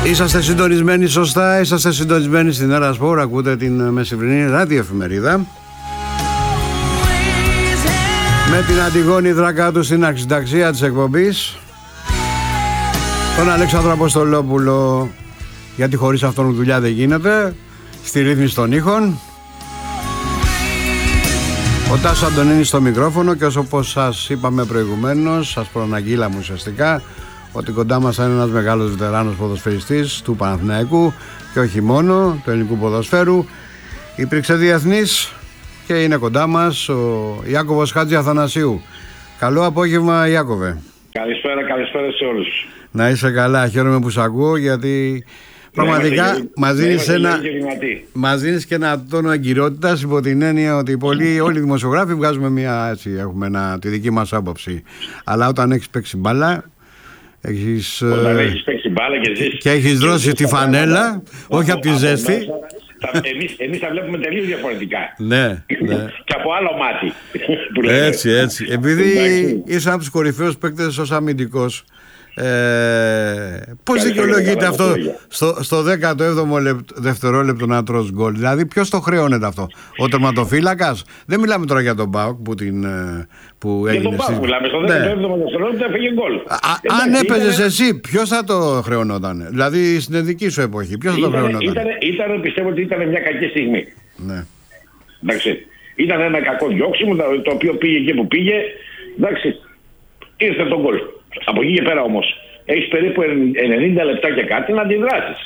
Είσαστε συντονισμένοι σωστά, είσαστε συντονισμένοι στην Έρα Σπορ, ακούτε την μεσημβρινή ραδιοεφημερίδα. Με την Αντιγόνη Δρακάτου στην αρχισυνταξία της εκπομπής, τον Αλέξανδρο Αποστολόπουλο, γιατί χωρίς αυτόν δουλειά δεν γίνεται, στη ρύθμιση των ήχων. Ο Τάσος Αντωνίνης στο μικρόφωνο και όπως σας είπαμε προηγουμένως, σας προαναγγείλαμε ουσιαστικά ότι κοντά μας είναι ένας μεγάλος βετεράνος ποδοσφαιριστής του Παναθηναϊκού και όχι μόνο, του ελληνικού ποδοσφαίρου. Υπήρξε διεθνής και είναι κοντά μας ο Ιάκωβος Χατζιαθανασίου. Καλό απόγευμα, Ιάκωβε. Καλησπέρα σε όλους. Να είσαι καλά, χαίρομαι που σ' ακούω, γιατί πραγματικά μας δίνεις και ένα τόνο εγκυρότητας, υπό την έννοια ότι όλοι οι δημοσιογράφοι βγάζουμε έχουμε τη δική μας άποψη. Αλλά όταν έχεις παίξει μπάλα, όταν έχεις παίξει μπάλα και έχεις δρώσει τη φανέλα, όχι από τη ζέστη. Εμείς τα βλέπουμε τελείως διαφορετικά. Ναι. Και από άλλο μάτι. Έτσι. Επειδή είσαι από τους κορυφαίους παίκτες ως αμυντικός, πώς δικαιολογείται αυτό στο 17ο δευτερόλεπτο να τρως γκολ? Δηλαδή ποιος το χρεώνεται αυτό? Ο τερματοφύλακας? Δεν μιλάμε τώρα για τον ΠΑΟΚ που έγινε. Για τον ΠΑΟΚ μιλάμε. Στο 17ο δευτερόλεπτο έφεγε γκολ. Αν έπαιζες εσύ, ποιος θα το χρεωνόταν? Δηλαδή στην δική σου εποχή ποιος θα το χρεωνόταν? Πιστεύω ότι ήταν μια κακή στιγμή. Ναι. Εντάξει. Ήταν ένα κακό διώξιμο το οποίο πήγε εκεί που πήγε. Εντάξει. Ήρθε τον γκολ. Από εκεί και πέρα όμως έχεις περίπου 90 λεπτά και κάτι να αντιδράσεις.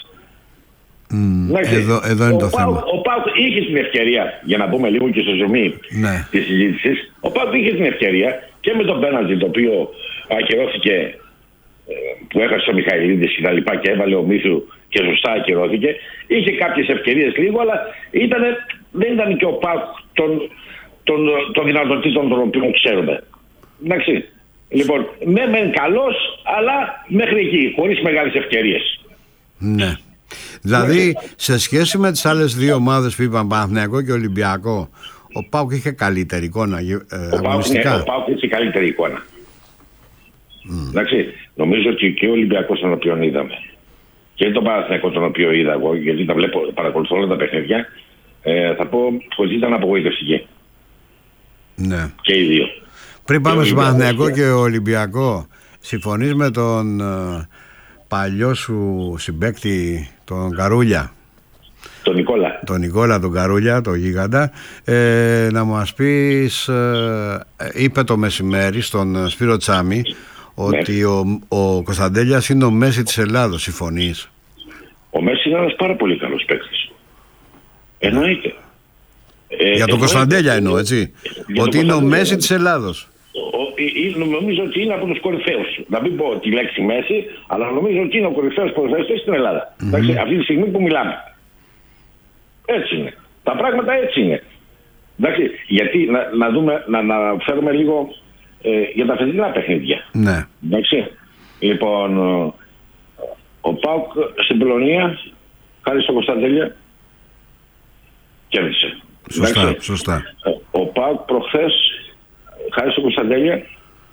Εδώ είναι το θέμα. Ο ΠΑΟΚ είχε την ευκαιρία, για να πούμε λίγο και στο ζουμί της συζήτησης, ο ΠΑΟΚ είχε την ευκαιρία και με τον πέναλτι το οποίο ακυρώθηκε, που έχασε ο Μιχαηλίδης και τα λοιπά και έβαλε ο Μήθου και σωστά ακυρώθηκε. Είχε κάποιες ευκαιρίες λίγο, αλλά δεν ήταν και ο ΠΑΟΚ των δυνατοτήτων των οποίων ξέρουμε. Εντάξει. Λοιπόν, μεν καλός, αλλά μέχρι εκεί, χωρίς μεγάλες ευκαιρίες. Ναι. Δηλαδή, σε σχέση με τις άλλες δύο ομάδες που είπαν, Παναθηναϊκό και Ολυμπιακό, ο ΠΑΟΚ είχε καλύτερη εικόνα αγωνιστικά. Ο ΠΑΟΚ είχε καλύτερη εικόνα. Εντάξει, νομίζω ότι και ο Ολυμπιακός τον οποίο είδαμε και τον Παναθηναϊκό τον οποίο είδα εγώ, γιατί παρακολουθώ όλα τα παιχνίδια, θα πω ότι ήταν απογοητευτική. Ναι. Και οι δύο. Πριν πάμε στο Παναθηναϊκό και Ολυμπιακό, συμφωνείς με τον παλιό σου συμπαίκτη, τον Καρούλια? Τον Νικόλα τον Καρούλια, τον γίγαντα, να μας πεις, είπε το μεσημέρι στον Σπύρο Τσάμι ότι ο Κωνσταντέλιας είναι ο Μέση της Ελλάδος. Συμφωνείς? Ο Μέση είναι ένας πάρα πολύ καλός παίκτης. Εννοείται. Για τον Κωνσταντέλια εννοώ, έτσι. Ότι είναι ο Μέση της Ελλάδος. Νομίζω ότι είναι από τους κορυφαίους. Να μην πω τη λέξη Μέση, αλλά νομίζω ότι είναι ο κορυφαίος ποδοσφαιριστής στην Ελλάδα. Αυτή τη στιγμή που μιλάμε. Έτσι είναι. Τα πράγματα έτσι είναι. Εντάξει, γιατί να φέρουμε λίγο για τα φετινά παιχνίδια. Ναι. Εντάξει. Λοιπόν, ο ΠΑΟΚ στην Πολωνία, χάρη στον Κωνσταντέλια, κέρδισε. Σωστά. Ο ΠΑΟΚ προχθές, χάρη στον Κωνσταντέλια,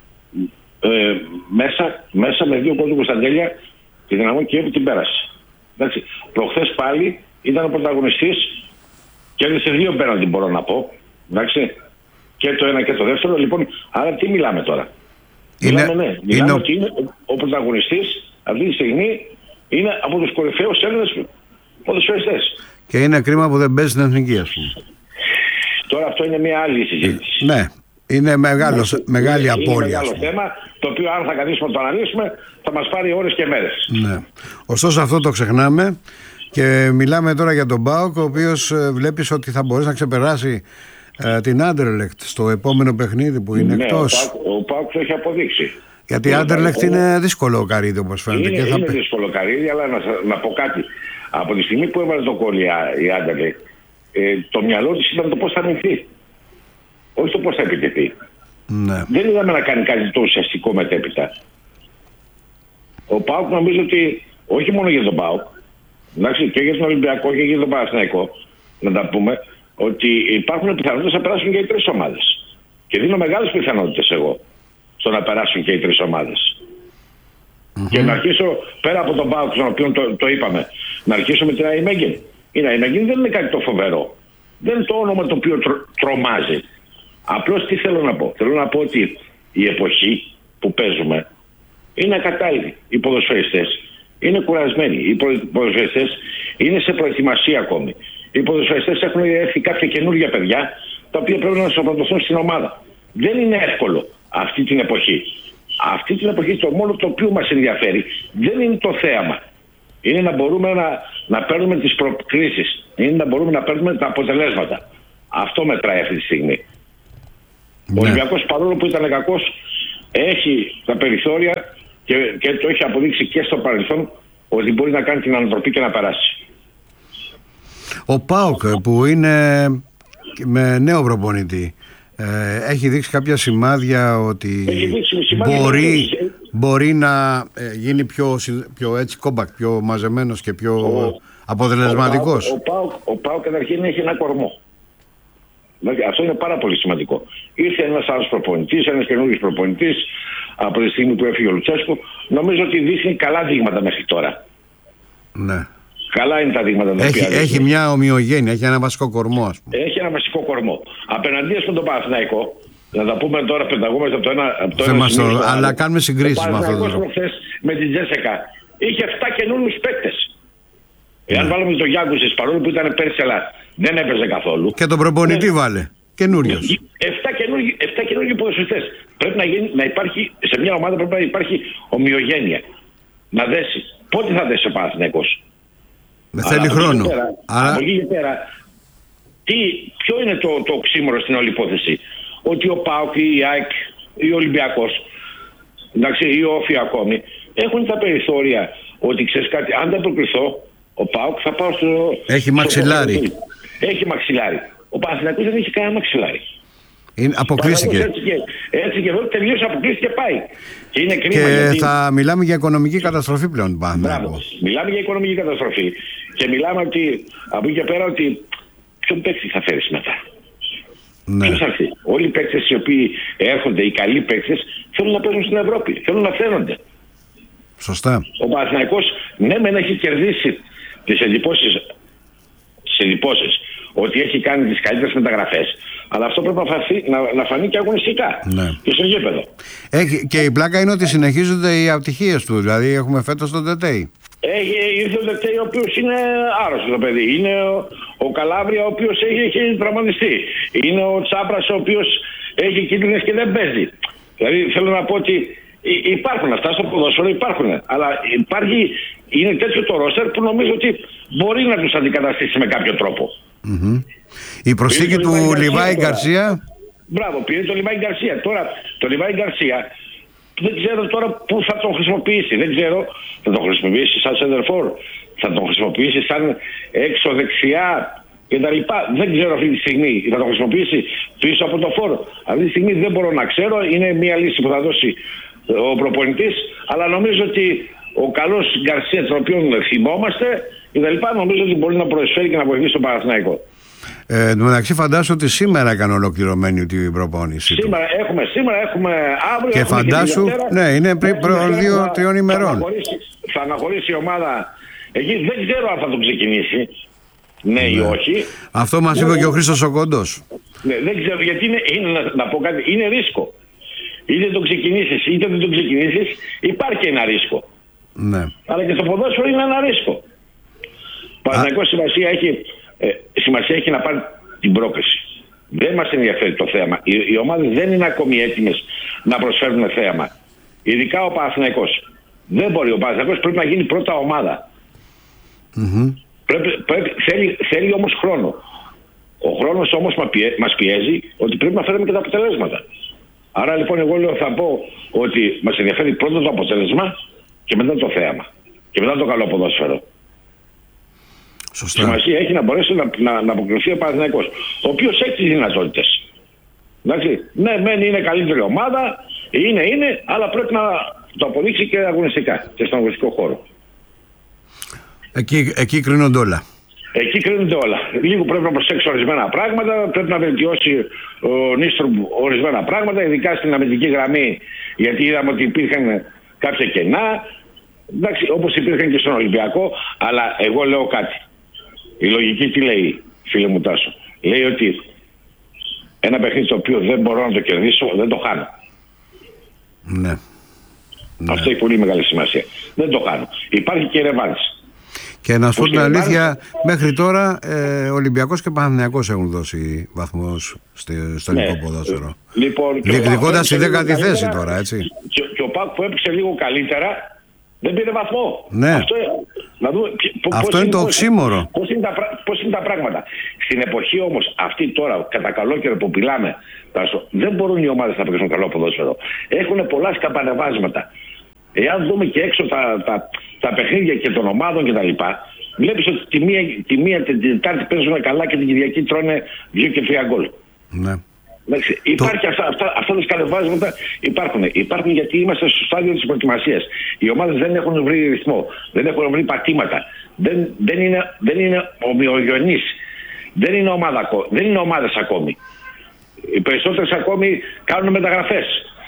μέσα με δύο κόντου Κωνσταντέλια, τη Δυναμό Κιέβου την πέρασε. Εντάξει. Προχθές πάλι ήταν ο πρωταγωνιστής, κέρδισε δύο πέναλτι, μπορώ να πω. Εντάξει. Και το ένα και το δεύτερο. Λοιπόν, άρα τι μιλάμε τώρα? Μιλάμε ότι είναι ο πρωταγωνιστής αυτή τη στιγμή, είναι από τους κορυφαίους Έλληνες ποδοσφαιριστές. Και είναι κρίμα που δεν παίζει στην εθνική, ας πούμε. Τώρα αυτό είναι μια άλλη συζήτηση. Ναι. Είναι μεγάλη απώλεια. Είναι μεγάλο θέμα, το οποίο αν θα καθίσουμε να το αναλύσουμε θα μας πάρει ώρες και μέρες. Ναι. Ωστόσο αυτό το ξεχνάμε και μιλάμε τώρα για τον ΠΑΟΚ, ο οποίος βλέπεις ότι θα μπορέσει να ξεπεράσει την Άντερλεχτ στο επόμενο παιχνίδι που είναι εκτός. Ο ΠΑΟΚ το έχει αποδείξει. Γιατί η Άντερλεχτ είναι δύσκολο καρύδι, όπως φαίνεται. Είναι δύσκολο καρύδι, αλλά να πω κάτι. Από τη στιγμή που έβαλε το κόλλι η Άντερλεχτ, το μυαλό της ήταν το πώς θα μειθεί. Όχι το πώς θα επιτεθεί. Ναι. Δεν είδαμε να κάνει κάτι το ουσιαστικό μετέπειτα. Ο ΠΑΟΚ νομίζω ότι όχι μόνο για τον ΠΑΟΚ, εντάξει, και για τον Ολυμπιακό και για τον Παναθηναϊκό, να τα πούμε, ότι υπάρχουν πιθανότητες να περάσουν και οι τρεις ομάδες. Και δίνω μεγάλες πιθανότητες εγώ στο να περάσουν και οι τρεις ομάδες. Και να αρχίσω πέρα από τον ΠΑΟΚ, τον οποίο το είπαμε, να αρχίσω με την Αϊμέγεν. Η Αϊμέγεν δεν είναι κάτι το φοβερό. Δεν είναι το όνομα το οποίο τρομάζει. Απλώς τι θέλω να πω. Θέλω να πω ότι η εποχή που παίζουμε είναι ακατάλληλη. Οι ποδοσφαιριστές είναι κουρασμένοι. Οι ποδοσφαιριστές είναι σε προετοιμασία ακόμη. Οι ποδοσφαιριστές έχουν έρθει κάποια καινούργια παιδιά τα οποία πρέπει να σωματωθούν στην ομάδα. Δεν είναι εύκολο αυτή την εποχή. Αυτή την εποχή το μόνο το οποίο μας ενδιαφέρει δεν είναι το θέαμα. Είναι να μπορούμε να παίρνουμε τις προκρίσεις. Είναι να μπορούμε να παίρνουμε τα αποτελέσματα. Αυτό μετράει αυτή τη στιγμή. Ο Ολυμπιακός, παρόλο που ήταν κακός, έχει τα περιθώρια και το έχει αποδείξει και στο παρελθόν ότι μπορεί να κάνει την ανατροπή και να περάσει. Ο ΠΑΟΚ που είναι με νέο προπονητή έχει δείξει κάποια σημάδια ότι μπορεί να γίνει πιο έτσι κόμπακ, πιο μαζεμένος και πιο αποτελεσματικός. Ο ΠΑΟΚ καταρχήν έχει ένα κορμό. Αυτό είναι πάρα πολύ σημαντικό. Ήρθε ένας άλλος προπονητής, ένας καινούργιος προπονητής από τη στιγμή που έφυγε ο Λουτσέσκου. Νομίζω ότι δείχνει καλά δείγματα μέχρι τώρα. Ναι. Καλά είναι τα δείγματα τα οποία έχει μια ομοιογένεια, έχει ένα βασικό κορμό, ας πούμε. Έχει ένα βασικό κορμό. Απέναντί στον Παναθηναϊκό, να τα πούμε τώρα, πενταγόμαστε από το ένα σημείο. Αλλά κάνουμε συγκρίσεις με αυτό το τρόπο. Με την Τζέσσεκα είχε 7 καινούριους παίκτες. Εάν βάλουμε τον Γιάνγκουσης, παρόλο που ήταν πέρσι, αλλά δεν έπαιζε καθόλου. Και τον προπονητή βάλε. Καινούριος. 7 καινούργιοι ποδοσφαιριστές. Πρέπει να υπάρχει, σε μια ομάδα πρέπει να υπάρχει ομοιογένεια. Να δέσει. Πότε θα δέσει ο Παναθηναϊκός? Θέλει χρόνο. Από εκεί και πέρα, ποιο είναι το οξύμορο στην όλη υπόθεση? Ότι ο ΠΑΟΚ, η ΑΕΚ, ο Ολυμπιακός, εντάξει, ή ο Όφη ακόμη, έχουν τα περιθώρια ότι ξέρεις κάτι, αν δεν προκριθώ, ο ΠΑΟΚ θα πάω στο... Έχει μαξιλάρι. Έχει μαξιλάρι. Ο Παναθηναϊκός δεν έχει κανένα μαξιλάρι. Αποκλείστηκε. Έτσι και εδώ τελείως αποκλείστηκε, πάει. Και είναι κρίμα. Και γιατί... θα μιλάμε για οικονομική καταστροφή πλέον. Μιλάμε για οικονομική καταστροφή. Και μιλάμε ότι από εκεί και πέρα ότι ποιον παίκτη θα φέρεις μετά. Ναι. Ποιος θα έρθει? Όλοι οι παίκτες οι οποίοι έρχονται, οι καλοί παίκτες, θέλουν να παίζουν στην Ευρώπη. Θέλουν να φαίνονται. Σωστά. Ο Παναθηναϊκός ναι μεν έχει κερδίσει τις εντυπώσεις ότι έχει κάνει τις καλύτερες μεταγραφές. Αλλά αυτό πρέπει να φανεί και αγωνιστικά. Ναι. Και στο γήπεδο. Και η πλάκα είναι ότι συνεχίζονται οι αποτυχίες του. Δηλαδή έχουμε φέτος τον Τετέι. Ήρθε ο Τετέι ο οποίος είναι άρρωστος το παιδί. Είναι ο Καλάβρια ο οποίος έχει τραυματιστεί. Είναι ο Τσάπρας ο οποίος έχει κίτρινες και δεν παίζει. Δηλαδή θέλω να πω ότι υπάρχουν αυτά στο ποδόσφαιρο, υπάρχουν. Αλλά είναι τέτοιο το ρόστερ που νομίζω ότι μπορεί να τους αντικαταστήσει με κάποιο τρόπο. Η προσθήκη του Λιβάη Γκαρσία. Μπράβο, πήρε το Λιβάη Γκαρσία. Τώρα το Λιβάη Γκαρσία δεν ξέρω τώρα πού θα τον χρησιμοποιήσει. Δεν ξέρω, θα τον χρησιμοποιήσει σαν σεντερφόρ, θα τον χρησιμοποιήσει σαν έξω δεξιά κτλ. Δεν ξέρω αυτή τη στιγμή. Θα τον χρησιμοποιήσει πίσω από το φόρο. Αυτή τη στιγμή δεν μπορώ να ξέρω. Είναι μια λύση που θα δώσει ο προπονητής. Αλλά νομίζω ότι ο καλός Γκαρσία, τον οποίο θυμόμαστε κτλ., νομίζω ότι μπορεί να προσφέρει και να βοηθήσει τον Παναθηναϊκό. Εν τω μεταξύ, φαντάσου ότι σήμερα έκανε ολοκληρωμένη την προπόνηση. Σήμερα έχουμε αύριο. Και φαντάσου, ναι, είναι πριν 2-3 ημερών. Θα αναχωρήσει η ομάδα εκεί. Δεν ξέρω αν θα το ξεκινήσει. Ναι ή όχι. Αυτό μας είπε και ο Χρήστος ο Κοντός. Ναι, δεν ξέρω γιατί να πω κάτι. Είναι ρίσκο. Είτε το ξεκινήσεις είτε δεν το ξεκινήσεις, υπάρχει ένα ρίσκο. Ναι. Αλλά και στο ποδόσφαιρο είναι ένα ρίσκο. Παναθηναϊκός σημασία έχει να πάρει την πρόκριση. Δεν μας ενδιαφέρει το θέαμα. Οι ομάδες δεν είναι ακόμη έτοιμες να προσφέρουν θέαμα. Ειδικά ο Παναθηναϊκός. Δεν μπορεί. Ο Παναθηναϊκός πρέπει να γίνει πρώτα ομάδα. Θέλει όμως χρόνο. Ο χρόνος όμως μας πιέζει ότι πρέπει να φέρουμε και τα αποτελέσματα. Άρα λοιπόν εγώ θα πω ότι μας ενδιαφέρει πρώτα το αποτέλεσμα και μετά το θέαμα. Και μετά το καλό ποδόσφαιρο. Σωστά. Σημασία έχει να μπορέσει να αποκριθεί ο Παναθηναϊκός, ο οποίος έχει τις δυνατότητες. Εντάξει, ναι, μεν είναι καλύτερη ομάδα, είναι, αλλά πρέπει να το αποδείξει και αγωνιστικά και στον αγωνιστικό χώρο. Εκεί κρίνονται όλα. Εκεί κρίνονται όλα. Λίγο πρέπει να προσέξει ορισμένα πράγματα, πρέπει να βελτιώσει ο Νίστρομ ορισμένα πράγματα, ειδικά στην αμυντική γραμμή, γιατί είδαμε ότι υπήρχαν κάποια κενά. Εντάξει, όπως υπήρχαν και στον Ολυμπιακό, αλλά εγώ λέω κάτι. Η λογική τι λέει, φίλε μου Τάσο? Λέει ότι ένα παιχνίδι το οποίο δεν μπορώ να το κερδίσω, δεν το χάνω. Ναι. Αυτό έχει πολύ μεγάλη σημασία. Δεν το χάνω. Υπάρχει και ρεβάνς. Και να σου πω την αλήθεια, μέχρι τώρα Ολυμπιακός και Παναθηναϊκός έχουν δώσει βαθμούς στο ελληνικό ποδόσφαιρο. Λοιπόν, διεκδικώντας τη 10η θέση τώρα, έτσι. Και ο ΠΑΟΚ που έπαιξε λίγο καλύτερα δεν πήρε βαθμό. Ναι. Αυτό είναι το οξύμορο. Πώς είναι τα πράγματα. Στην εποχή όμως αυτή τώρα, κατά καλό καιρό που μιλάμε, δεν μπορούν οι ομάδες να παίξουν καλό ποδόσφαιρο. Έχουν πολλά σκαμπανεβάσματα. Εάν δούμε και έξω τα παιχνίδια και των ομάδων κτλ., βλέπεις ότι τη μία την Τετάρτη παίζουν καλά και την Κυριακή τρώνε 2 και 3 γκολ. Ναι. Υπάρχει αυτά τα σκαλεβάσματα υπάρχουν γιατί είμαστε στο στάδιο της προετοιμασίας. Οι ομάδες δεν έχουν βρει ρυθμό, δεν έχουν βρει πατήματα, δεν είναι ομοιογενείς, δεν είναι ομάδες ακόμη. Οι περισσότερες ακόμη κάνουν μεταγραφές.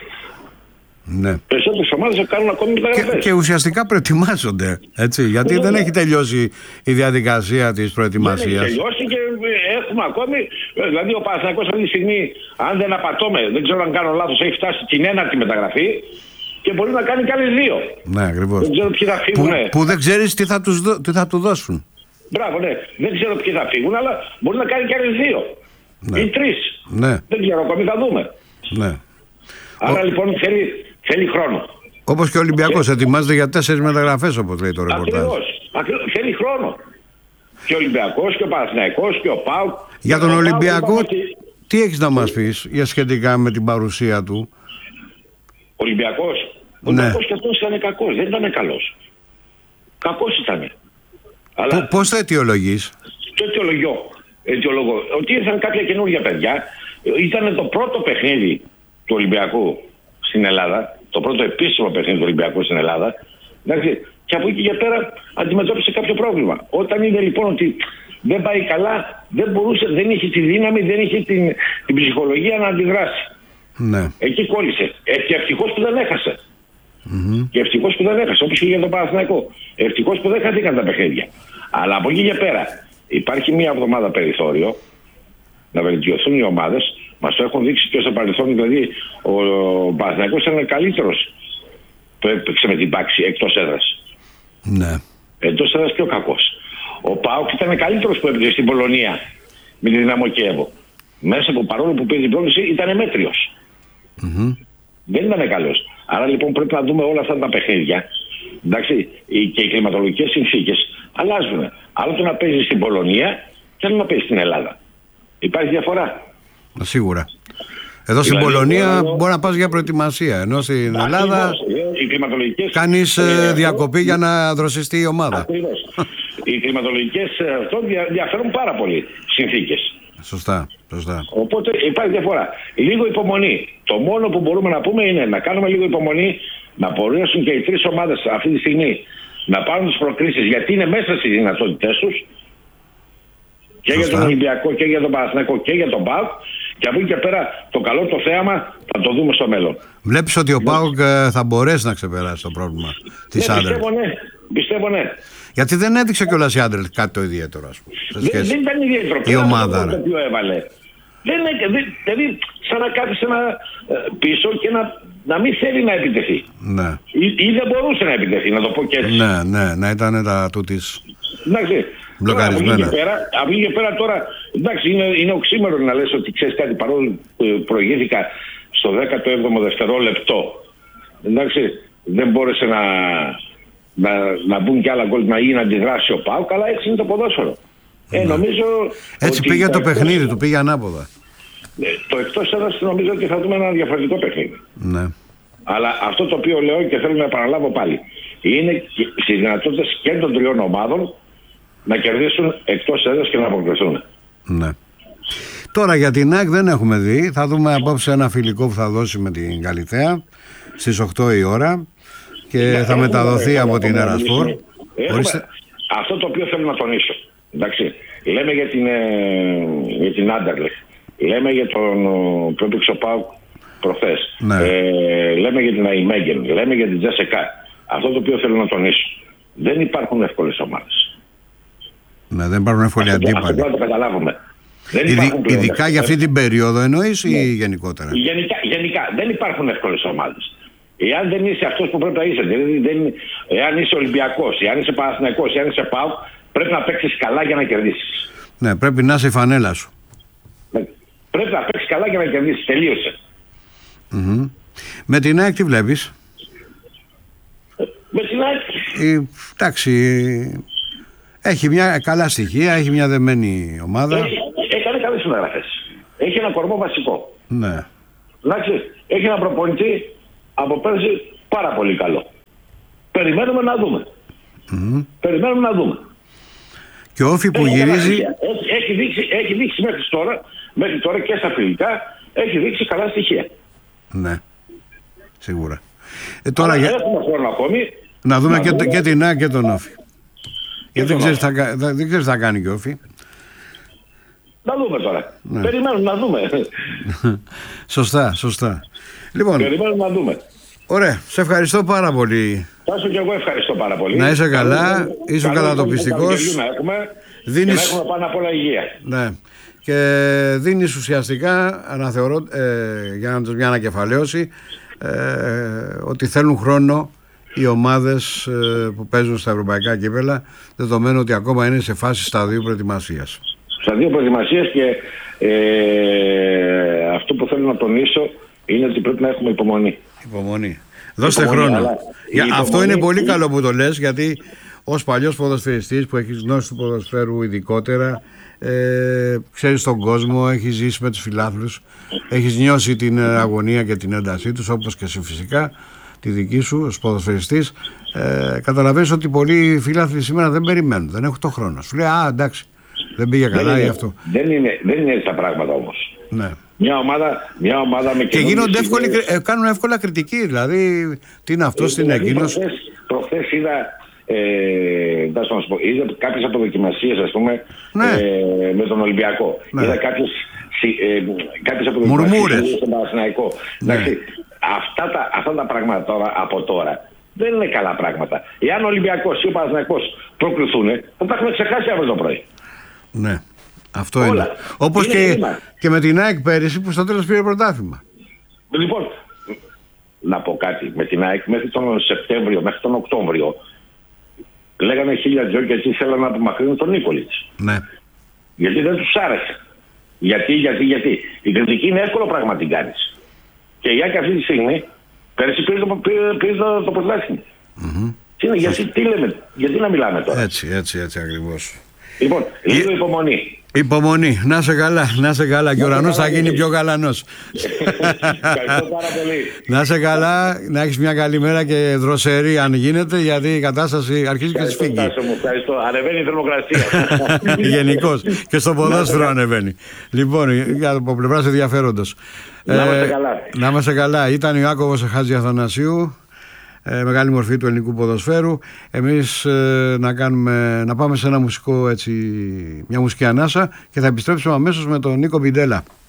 Ναι. Περισσότερες ομάδες κάνουν ακόμη μεταγραφές. Και ουσιαστικά προετοιμάζονται, έτσι, γιατί δεν έχει τελειώσει η διαδικασία της προετοιμασίας. Δεν έχει τελειώσει και έχουμε ακόμη, δηλαδή ο Παναθηναϊκός αυτή τη στιγμή, αν δεν απατώμε, δεν ξέρω αν κάνω λάθος, έχει φτάσει την 1η μεταγραφή και μπορεί να κάνει κι άλλες 2. Ναι, ακριβώς. Δεν ξέρω ποιοι θα φύγουν. Που δεν ξέρεις τι θα του δώσουν. Μπράβο, ναι. Δεν ξέρω ποιοι θα φύγουν, αλλά μπορεί να κάνει κι άλλες 2. Ναι. Ή 3. Ναι. Δεν ξέρω ακόμη, θα δούμε. Ναι. Άρα λοιπόν θέλει χρόνο. Όπως και ο Ολυμπιακός ετοιμάζεται για 4 μεταγραφές, όπως λέει το ρεπορτάζ. Ακριβώς. Θέλει χρόνο. Και ο Ολυμπιακός και ο Παναθηναϊκός και ο ΠΑΟΚ. Για τον Ολυμπιακό, τι έχεις να μας πεις σχετικά με την παρουσία του? Ολυμπιακός. Ο Ολυμπιακός και αυτός ήταν κακός. Δεν ήταν καλός. Κακός ήταν. Αλλά... Πώς θα αιτιολογείς? Το αιτιολογώ. Ότι ήρθαν κάποια καινούργια παιδιά. Ήταν το πρώτο παιχνίδι του Ολυμπιακού στην Ελλάδα. Το πρώτο επίσημο παιχνίδι του Ολυμπιακού στην Ελλάδα. Εντάξει, και από εκεί και πέρα αντιμετώπισε κάποιο πρόβλημα. Όταν είδε λοιπόν ότι δεν πάει καλά, δεν είχε τη δύναμη, δεν είχε την ψυχολογία να αντιδράσει. Ναι. Εκεί κόλλησε. Και ευτυχώς που δεν έχασε. Και ευτυχώς που δεν έχασε, όπως και για τον Παναθηναϊκό. Ευτυχώς που δεν χαθήκαν τα παιχνίδια. Αλλά από εκεί και πέρα υπάρχει μία εβδομάδα περιθώριο να βελτιωθούν οι ομάδες. Μας το έχουν δείξει και στο παρελθόν. Δηλαδή, ο Παναθηναϊκός ήταν καλύτερος που έπαιξε με την Πάξη εκτός έδρας. Ναι. Εκτός έδρας πιο κακός. Ο ΠΑΟΚ ήταν καλύτερος που έπαιξε στην Πολωνία με τη Δυναμό Κιέβο. Μέσα από παρόλο που πήρε την πρόκληση ήταν μέτριος. Δεν ήταν καλός. Άρα λοιπόν πρέπει να δούμε όλα αυτά τα παιχνίδια. Εντάξει, και οι κλιματολογικές συνθήκες αλλάζουν. Άλλο το να παίζει στην Πολωνία και άλλο να παίζει στην Ελλάδα. Υπάρχει διαφορά. Σίγουρα. Εδώ στην Πολωνία μπορεί να πας για προετοιμασία, ενώ στην Ελλάδα κάνεις διακοπή για να δροσιστεί η ομάδα. Ακριβώς. Οι κλιματολογικές διαφέρουν πάρα πολύ συνθήκες. Σωστά. Οπότε υπάρχει διαφορά. Λίγο υπομονή. Το μόνο που μπορούμε να πούμε είναι να κάνουμε λίγο υπομονή, να μπορέσουν και οι 3 ομάδες αυτή τη στιγμή να πάρουν τις προκρίσεις, γιατί είναι μέσα στις δυνατότητές τους. Και για τον Ολυμπιακό και για τον Παναθηναϊκό και για τον ΠΑΟΚ. Και από εκεί και πέρα το καλό το θέαμα θα το δούμε στο μέλλον. Βλέπεις ότι ο ΠΑΟΚ θα μπορέσει να ξεπεράσει το πρόβλημα της Άντερ? Πιστεύω ναι. Γιατί δεν έδειξε κιόλας η Άντερ κάτι το ιδιαίτερο, ας πούμε. Δεν ήταν ιδιαίτερο. Η ομάδα. Το οποίο έβαλε. Δηλαδή σαν να κάθισε πίσω και να μην θέλει να επιτεθεί. Ναι. Ή δεν μπορούσε να επιτεθεί, να το πω και έτσι. Ναι, να ήταν τα τούτης. Εντάξει. Μπλοκαρισμένα. Από εκεί και πέρα τώρα, εντάξει, είναι οξύμερο να λες ότι ξέρεις κάτι, παρόλο που προηγήθηκα στο 17ο δευτερόλεπτο. Εντάξει, δεν μπόρεσε να μπουν κι άλλα γκολ ή να αντιδράσει ο ΠΑΟΚ, αλλά έτσι είναι το ποδόσφαιρο. Νομίζω έτσι πήγε το παιχνίδι του, πήγε ανάποδα. Το εκτός έδρας νομίζω ότι θα δούμε ένα διαφορετικό παιχνίδι. Ναι. Αλλά αυτό το οποίο λέω και θέλω να επαναλάβω πάλι, είναι στις δυνατότητες και των 3 ομάδων να κερδίσουν εκτός έδρας και να αποκριθούν. Ναι. Τώρα για την ΑΕΚ δεν έχουμε δει. Θα δούμε απόψε ένα φιλικό που θα δώσει με την Καλιθέα στις 8 η ώρα και θα μεταδοθεί από την Ερασπορ. Αυτό το οποίο θέλω να τονίσω. Εντάξει. Λέμε για την Άντερλεχτ. Λέμε για τον που έπαιξε ο ΠΑΟΚ προχθές. Ναι. Λέμε για την Αϊμέγεν. Λέμε για την Τζέσεκα. αυτό το οποίο θέλω να τονίσω. Δεν υπάρχουν εύκολες ομάδες. Ναι, δεν υπάρχουν εύκολοι αντίπαλοι. Αυτό πρέπει να το καταλάβουμε. Ειδικά για αυτή την περίοδο εννοείς ή γενικότερα? Γενικά. Δεν υπάρχουν εύκολες ομάδες. Εάν δεν είσαι αυτός που πρέπει να είσαι, εάν είσαι Ολυμπιακός, εάν είσαι Παναθηναϊκός, εάν είσαι ΠΑΟΚ, πρέπει να παίξεις καλά για να κερδίσεις. Ναι, πρέπει να είσαι η φανέλα σου. Πρέπει να παίξεις καλά για να κερδίσεις. Τελείωσε. Mm-hmm. Με την ΑΕΚ τι βλέπεις? Με την ΑΕΚ. Εντάξει, έχει μια καλά στοιχεία, έχει μια δεμένη ομάδα. Έκανε καλές συναγραφές. Έχει ένα κορμό βασικό. Ναι. Εντάξει, έχει ένα προπονητή από πέρσι πάρα πολύ καλό. Περιμένουμε να δούμε. Mm-hmm. Περιμένουμε να δούμε. Και ο Όφη που γυρίζει... Έχει δείξει μέχρι τώρα και στα φιλικά, έχει δείξει καλά στοιχεία. Ναι, σίγουρα. Τώρα έχουμε χρόνο ακόμη. Να δούμε και την ΑΕΚ και τον Όφη. Γιατί δεν ξέρεις τι θα κάνει και ο Όφη. Να δούμε τώρα. Ναι. Περιμένουμε να δούμε. Σωστά. Λοιπόν, περιμένουμε να δούμε. Ωραία, σε ευχαριστώ πάρα πολύ. Τάσο και εγώ ευχαριστώ πάρα πολύ. Να είσαι καλά, ήσουν κατατοπιστικός. Να έχουμε πάνω απ' όλα υγεία. Ναι. Και δίνεις ουσιαστικά, για μια ανακεφαλαίωση, ότι θέλουν χρόνο οι ομάδες που παίζουν στα ευρωπαϊκά κύπελλα, δεδομένου ότι ακόμα είναι σε φάση σταδίου προετοιμασίας. Σταδίου προετοιμασίας και αυτό που θέλω να τονίσω είναι ότι πρέπει να έχουμε υπομονή. Δώστε χρόνο. Αυτό είναι πολύ καλό που το λες, γιατί ως παλιός ποδοσφαιριστής που έχεις γνώση του ποδοσφαίρου ειδικότερα, ξέρεις τον κόσμο, έχεις ζήσει με τους φιλάθλους, έχεις νιώσει την αγωνία και την έντασή τους, όπως και εσύ φυσικά τη δική σου ως ποδοσφαιριστής. Καταλαβαίνεις ότι πολλοί φιλάθλοι σήμερα δεν περιμένουν, δεν έχουν το χρόνο. Σου λέει εντάξει, δεν πήγε καλά ή αυτό. Δεν είναι έτσι τα πράγματα όμως. Ναι. Μια ομάδα με και γίνονται κάνουν εύκολα κριτική, δηλαδή τι είναι αυτό, τι είναι εκείνος. Προχθές είδα κάποιες αποδοκιμασίες, ας πούμε, με τον Ολυμπιακό. Ναι. Είδα κάποιες αποδοκιμασίες στον Παναθηναϊκό. Ναι. Αυτά τα πράγματα από τώρα δεν είναι καλά πράγματα. Εάν ο Ολυμπιακός ή ο Παναθηναϊκός προκριθούν, θα τα έχουμε ξεχάσει αύριο το πρωί. Ναι. Αυτό είναι. Όπως και με την ΑΕΚ πέρυσι που στο τέλος πήρε πρωτάθλημα. Λοιπόν, να πω κάτι. Με την ΑΕΚ μέχρι τον Σεπτέμβριο, μέχρι τον Οκτώβριο λέγανε 1000 δυο και έτσι θέλανε να απομακρύνουν τον Νίκολιτς. Ναι. Γιατί δεν τους άρεσε. Γιατί. Η κριτική είναι εύκολο πράγμα να την κάνεις. Και η ΑΕΚ αυτή τη στιγμή πέρυσι πήρε το πρωτάθλημα. Mm-hmm. Γιατί να μιλάμε τώρα. Έτσι ακριβώς. Λοιπόν, λίγο υπομονή. Να σε καλά. Και ο ουρανός θα γίνει πιο γαλανός. Ευχαριστώ πάρα πολύ. Να σε καλά, να έχεις μια καλή μέρα και δροσερή αν γίνεται, γιατί η κατάσταση αρχίζει και σφίγγει. Ευχαριστώ. Ανεβαίνει η θερμοκρασία. Γενικώς. Και στο ποδόσφαιρο ανεβαίνει. Λοιπόν, από πλευράς ενδιαφέροντος. Να είμαστε καλά. Ήταν ο Ιάκωβος Χατζιαθανασίου. Μεγάλη μορφή του ελληνικού ποδοσφαίρου. Εμείς να πάμε σε ένα μουσικό, μια μουσική ανάσα, και θα επιστρέψουμε αμέσως με τον Νίκο Μπιντέλα.